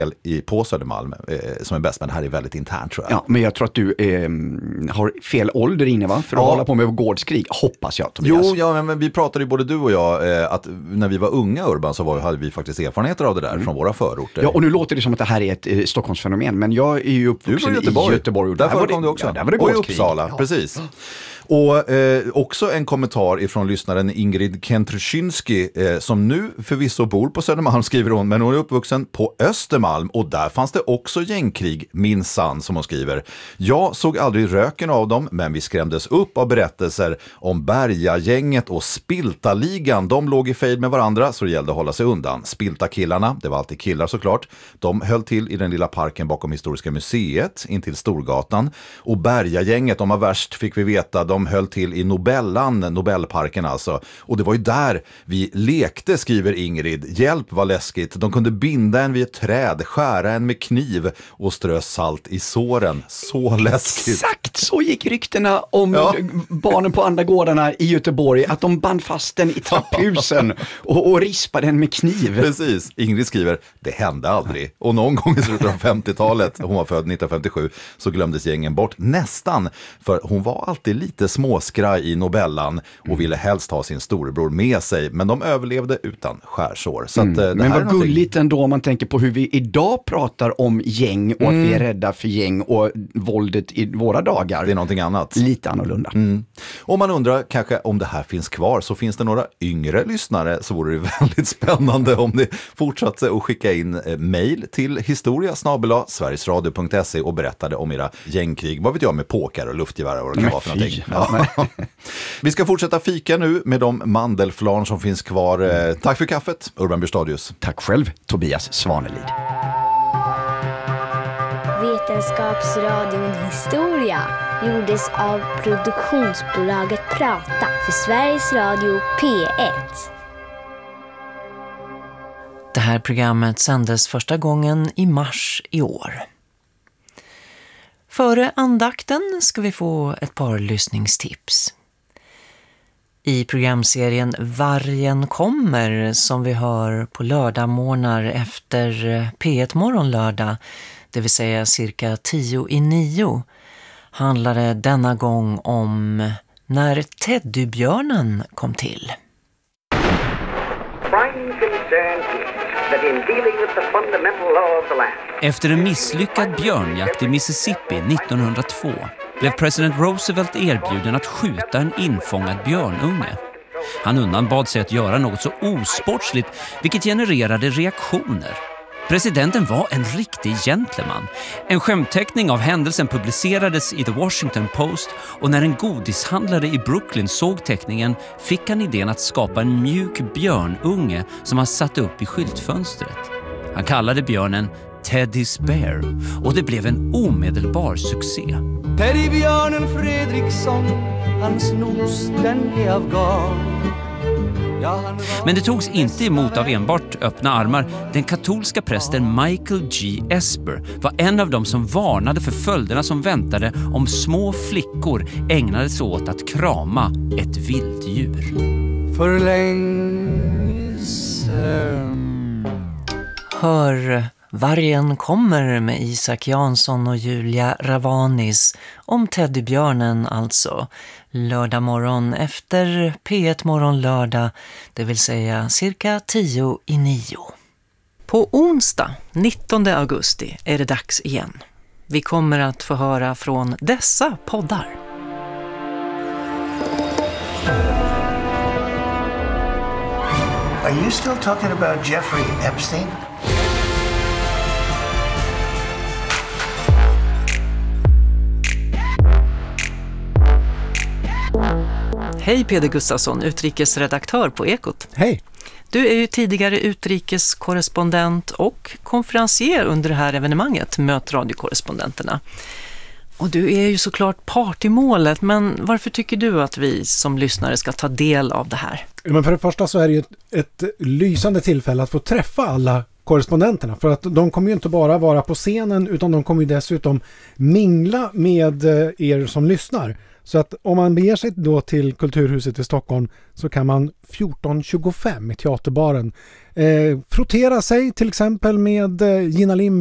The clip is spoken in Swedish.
på Södermalm som är bäst, men det här är väldigt internt tror jag. Ja, men jag tror att du har fel ålder inne va? För att hålla på med gårdskrig, hoppas jag, Tobias. Jo, ja, men vi pratade ju både du och jag att när vi var unga Urban så hade vi faktiskt erfarenheter av det där från våra förorter. Ja, och nu låter det som att det här är ett Stockholmsfenomen, men jag är ju uppvuxen i Göteborg. Där förekom det också. Ja, där var det och i Uppsala, precis. Och också en kommentar ifrån lyssnaren Ingrid Kentrushinsky som nu förvisso bor på Södermalm, skriver hon, men hon är uppvuxen på Östermalm och där fanns det också gängkrig, minsann, som hon skriver. Jag såg aldrig röken av dem, men vi skrämdes upp av berättelser om Bergagänget och Spiltaligan. De låg i fejd med varandra så det gällde att hålla sig undan. Spiltakillarna, det var alltid killar såklart, de höll till i den lilla parken bakom Historiska museet intill Storgatan. Och Bergagänget, de var värst fick vi veta, de höll till i Nobelparken alltså. Och det var ju där vi lekte, skriver Ingrid. Hjälp vad läskigt. De kunde binda en vid ett träd, skära en med kniv och strö salt i såren. Så läskigt. Exakt, så gick ryktena om barnen på andra gårdarna i Göteborg. Att de band fast den i trapphusen och rispade den med kniv. Precis. Ingrid skriver, det hände aldrig. Och någon gång i slutet av 50-talet, hon var född 1957, så glömdes gängen bort. Nästan, för hon var alltid lite småskraj i Nobellan och ville helst ha sin storebror med sig, men de överlevde utan skärsår. Så att, men vad gulligt ändå om man tänker på hur vi idag pratar om gäng och att vi är rädda för gäng och våldet i våra dagar. Det är någonting annat. Lite annorlunda. Om man undrar kanske om det här finns kvar, så finns det några yngre lyssnare, så vore det väldigt spännande om ni fortsatte att skicka in mejl till historia@sverigesradio.se och berättade om era gängkrig. Vad vet jag, med påkar och luftgevär och vad det kan vara för någonting. Vi ska fortsätta fika nu med de mandelflarn som finns kvar. Tack för kaffet, Urban Byrstadius. Tack själv, Tobias Svanelid. Vetenskapsradion Historia gjordes av produktionsbolaget Prata för Sveriges Radio P1. Det här programmet sändes första gången i mars i år. Före andakten ska vi få ett par lyssningstips. I programserien Vargen kommer, som vi hör på lördagmorgnar efter P1 morgonlördag, det vill säga cirka 10:09, handlar det denna gång om när teddybjörnen kom till. Efter en misslyckad björnjakt i Mississippi 1902 blev president Roosevelt erbjuden att skjuta en infångad björnunge. Han undanbad sig att göra något så osportsligt, vilket genererade reaktioner. Presidenten var en riktig gentleman. En skämtteckning av händelsen publicerades i The Washington Post, och när en godishandlare i Brooklyn såg teckningen fick han idén att skapa en mjuk björnunge som han satte upp i skyltfönstret. Han kallade björnen Teddy's Bear, och det blev en omedelbar succé. Teddybjörnen Fredriksson, hans nos den är av garn. Men det togs inte emot av enbart öppna armar. Den katolska prästen Michael G. Esper var en av dem som varnade för följderna som väntade om små flickor ägnade sig åt att krama ett vilddjur. För länge sedan. Hör Vargen kommer med Isak Jansson och Julia Ravanis om teddybjörnen, alltså lördag morgon efter P1 morgon lördag, det vill säga cirka 10:09. På onsdag 19 augusti är det dags igen. Vi kommer att få höra från dessa poddar. Are you still talking about Jeffrey Epstein? Hej Peder Gustafsson, utrikesredaktör på Ekot. Hej. Du är ju tidigare utrikeskorrespondent och konferencier under det här evenemanget, Möt radiokorrespondenterna. Och du är ju såklart part i målet, men varför tycker du att vi som lyssnare ska ta del av det här? Men för det första så är det ju ett lysande tillfälle att få träffa alla korrespondenterna, för att de kommer ju inte bara vara på scenen utan de kommer ju dessutom mingla med er som lyssnar. Så att om man beger sig då till Kulturhuset i Stockholm så kan man 14.25 i teaterbaren frottera sig till exempel med Gina Lindberg